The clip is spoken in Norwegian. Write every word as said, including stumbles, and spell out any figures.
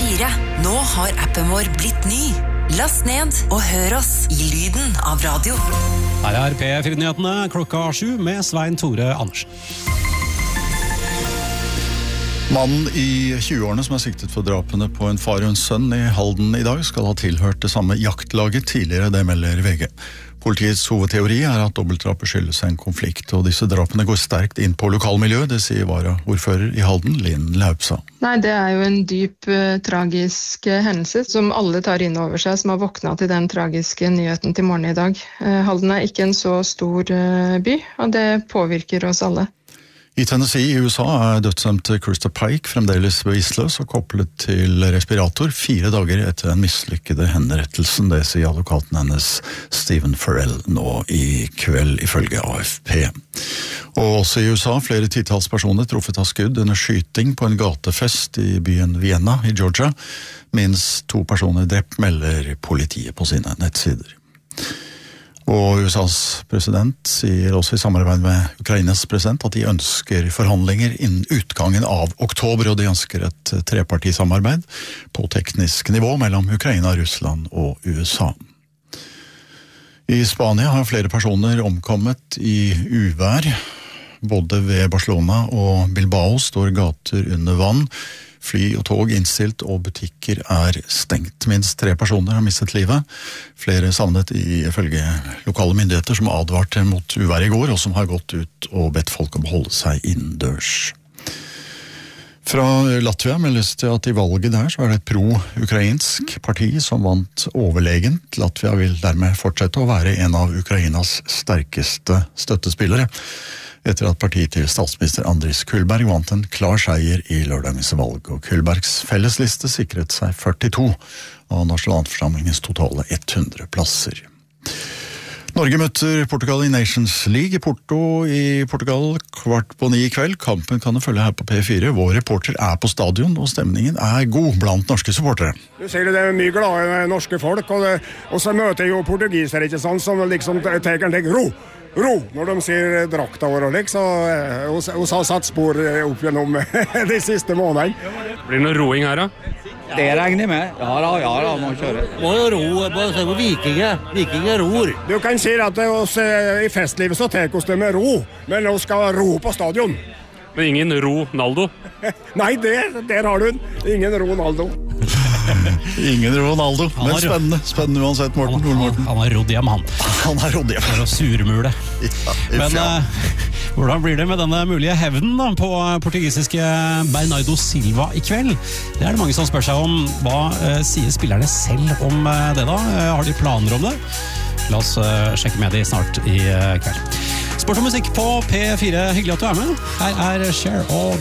fire. Nå har appen vår blitt ny. Last ned og hør oss i lyden av radio. Her er P fire-nyhetene klokka sju med Svein Tore Andersen. Mannen i tjueårene som er siktet for drapene på en far og en sønn i Halden i dag skal ha tilhørt det samme jaktlaget tidligere, det melder V G. Politiets hovedteori er at dobbeltdrapet skyldes en konflikt, og disse drapene går sterkt inn på lokalmiljøet, det sier varaordfører i Halden, Linn Laupsa. Nei, det er jo en dyp, uh, tragisk uh, hendelse som alle tar inn over seg, som har våknet til den tragiske nyheten til morgen i dag. Uh, Halden er ikke en så stor uh, by, og det påvirker oss alle. I Tennessee i U S A er dødsdømte Krista Pike fremdeles bevisstløs og koblet til respirator fire dager etter den mislykkede henrettelsen, det sier advokaten hennes Stephen Farrell nå i kveld ifølge A F P. Og også i U S A flere titalls personer truffet av skudd under skyting på en gatefest i byen Vienna i Georgia, minst to personer drept, melder politiet på sine nettsider. Og U S A's president sier også i samarbeid med Ukrainas president at de ønsker forhandlinger innen utgangen av oktober, og de ønsker et trepartisamarbeid på teknisk nivå mellom Ukraina, Russland og U S A. I Spania har flere personer omkommet i uvær. Både ved Barcelona og Bilbao står gater under vann. Fly og tog innstilt, og butikker er stengt. Minst tre personer har mistet livet. Flere savnet i ifølge lokale myndigheter som advarte mot uvær i går, og som har gått ut og bedt folk om å holde seg innendørs. Fra Latvia meldes det at i valget der så er det et pro-ukrainsk parti som vant overlegent. Latvia vil dermed fortsette å være en av Ukrainas sterkeste støttespillere, etter at partiet til statsminister Andris Kullberg vant en klar seier i lørdagens valg, og Kullbergs fellesliste sikret seg førtito av nasjonalforsamlingens totale hundre plasser. Norge møter Portugal i Nations League i Porto i Portugal kvart på ni i kveld. Kampen kan du følge her på P fire. Vår reporter er på stadion, og stemningen er god blant norske supportere. Du ser det, det er mye glade norske folk, og, det, og så møter jeg jo portugisere, ikke sant, som liksom tenker en ro. Ro, når de ser drakta vår og liksom, og, og så har satt spor opp gjennom de siste månedene. Blir det noe roing her da? Det regner med. Ja da, ja da, må kjøre. Må jo ro, bare se på vikinger. Vikinger ror. Du kan si at oss, i festlivet så tar oss det med ro, men nå skal ro på stadion. Men ingen Ronaldo? Nei, det, der har du den. Ingen Ronaldo. Ingen Ronaldo, men spennende. Spennende uansett, Morten. Han, han, han har rodd hjem, han. Han har rodd hjem. For å surmule. Ja, men uh, hvordan blir det med denne mulige hevnen da, på portugisiske Bernardo Silva i kveld? Det er det mange som spør seg om. Hva uh, sier spillerne selv om uh, det da? Uh, har de planer om det? La oss uh, sjekke med de snart i uh, kveld. Sport og musikk på P fire. Hyggelig at du er med. Her er Cher og